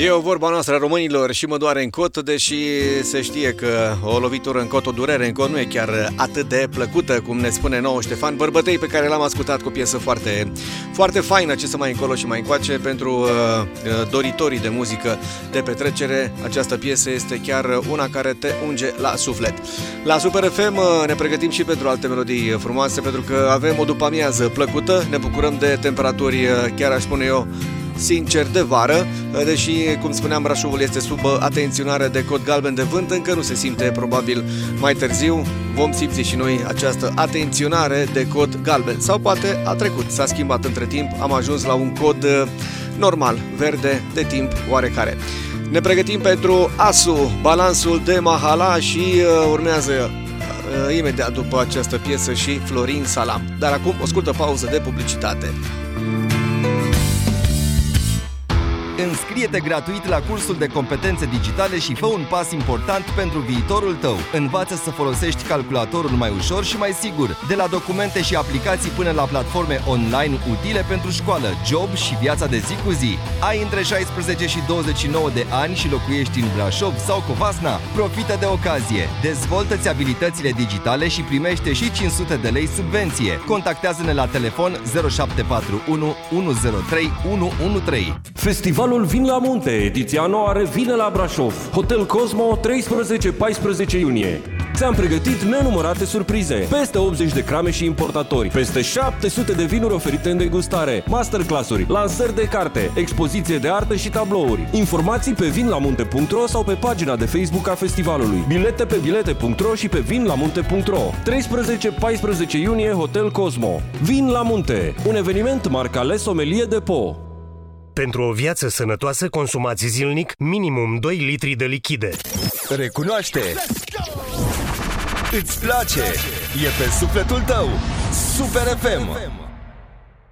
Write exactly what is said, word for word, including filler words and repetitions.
E o vorba noastră a românilor, și mă doare în cot, deși se știe că o lovitură în cot, o durere în cot nu e chiar atât de plăcută, cum ne spune nouă Ștefan Bărbătei, pe care l-am ascultat cu o piesă foarte, foarte faină, ce să mai încolo și mai încoace. Pentru uh, doritorii de muzică de petrecere, această piesă este chiar una care te unge la suflet. La Super F M uh, ne pregătim și pentru alte melodii frumoase, pentru că avem o după-amiază plăcută, ne bucurăm de temperaturi, uh, chiar aș spune eu, sincer, de vară, deși, cum spuneam, Brașovul este sub atenționare de cod galben de vânt, încă nu se simte, probabil mai târziu vom simți și noi această atenționare de cod galben. Sau poate a trecut, s-a schimbat între timp, am ajuns la un cod normal, verde, de timp oarecare. Ne pregătim pentru Asu, balansul de Mahala, și uh, urmează uh, imediat după această piesă și Florin Salam. Dar acum o scurtă pauză de publicitate. Înscrie-te gratuit la cursul de competențe digitale și fă un pas important pentru viitorul tău. Învață să folosești calculatorul mai ușor și mai sigur, de la documente și aplicații până la platforme online utile pentru școală, job și viața de zi cu zi. Ai între șaisprezece și douăzeci și nouă de ani și locuiești în Brașov sau Covasna? Profită de ocazie! Dezvoltă-ți abilitățile digitale și primește și cinci sute de lei subvenție. Contactează-ne la telefon zero șapte patru unu unu zero trei unu unu trei. Festivalul Vin la Munte, ediția anuară vine la Brașov. Hotel Cosmo, treisprezece paisprezece iunie. Ți-am pregătit nenumărate surprize, peste optzeci de crame și importatori, peste șapte sute de vinuri oferite în degustare, masterclass-uri, lansări de carte, expoziție de artă și tablouri. Informații pe vinlamunte punct ro sau pe pagina de Facebook a festivalului. Bilete pe bilete punct ro și pe vinlamunte punct ro. treisprezece paisprezece iunie, Hotel Cosmo. Vin la Munte, un eveniment marca Le Sommelier Depot. Pentru o viață sănătoasă, consumați zilnic minimum doi litri de lichide. Recunoaște! Îți place! E pe sufletul tău! Super F M!